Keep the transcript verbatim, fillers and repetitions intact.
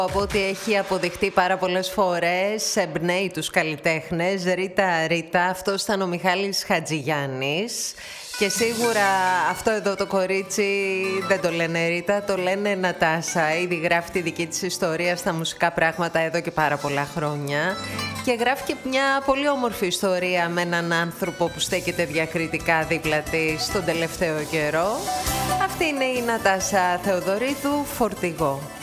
Από ό,τι έχει αποδειχτεί πάρα πολλές φορές, εμπνέει τους καλλιτέχνες. Ρίτα, Ρίτα, αυτός ήταν ο Μιχάλης Χατζηγιάννης. Και σίγουρα αυτό εδώ το κορίτσι δεν το λένε Ρίτα, το λένε Νατάσα. Ήδη γράφει τη δική της ιστορία στα μουσικά πράγματα εδώ και πάρα πολλά χρόνια. Και γράφει και μια πολύ όμορφη ιστορία με έναν άνθρωπο που στέκεται διακριτικά δίπλα της τον τελευταίο καιρό. Αυτή είναι η Νατάσα Θεοδωρίδου, Φορτηγό.